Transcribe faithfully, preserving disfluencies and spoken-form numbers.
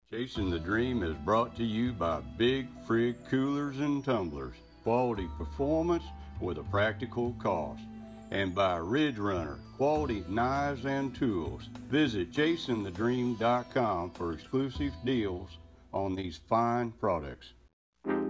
Chasing the Dream is brought to you by Big Frig Coolers and Tumblers, quality performance with a practical cost, and by Ridge Runner, quality knives and tools. Visit chasing the dream dot com for exclusive deals on these fine products.